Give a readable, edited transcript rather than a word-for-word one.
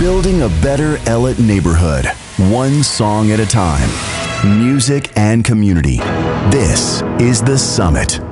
Building a better Ellet neighborhood, one song at a time. Music and community. This is The Summit.